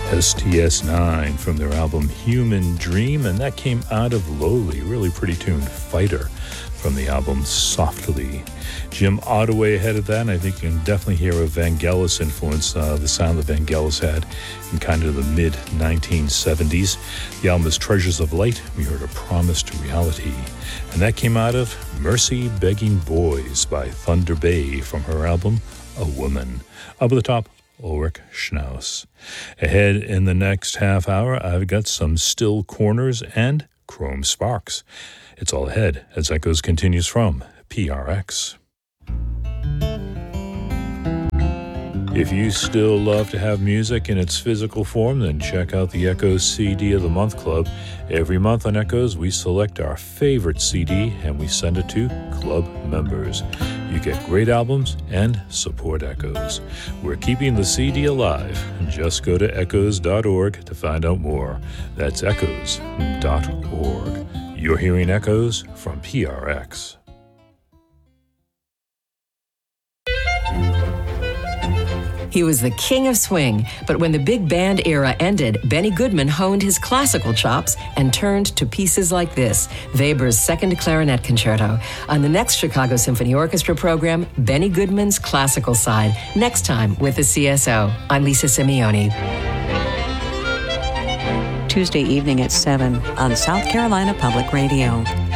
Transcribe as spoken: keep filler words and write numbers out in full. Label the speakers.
Speaker 1: S T S nine from their album Human Dream, and that came out of Lowly, really pretty tune, Fighter, from the album Softly. Jim Ottaway ahead of that, and I think you can definitely hear a Vangelis influence, uh, the sound that Vangelis had in kind of the mid nineteen seventies. The album is Treasures of Light. We heard A Promise to Reality, and that came out of Mercy Begging Boys by Thunder Bay from her album A Woman. Up at the top, Ulrich Schnaus. Ahead in the next half hour, I've got some Still Corners and Chrome Sparks. It's all ahead as Echoes continues from P R X. If you still love to have music in its physical form, then check out the Echoes C D of the Month Club. Every month on Echoes, we select our favorite C D and we send it to club members. You get great albums and support Echoes. We're keeping the C D alive. Just go to echoes dot org to find out more. That's echoes dot org. You're hearing Echoes from P R X.
Speaker 2: He was the king of swing, but when the big band era ended, Benny Goodman honed his classical chops and turned to pieces like this, Weber's Second Clarinet Concerto. On the next Chicago Symphony Orchestra program, Benny Goodman's classical side, next time with the C S O. I'm Lisa Simeone.
Speaker 3: Tuesday evening at seven on South Carolina Public Radio.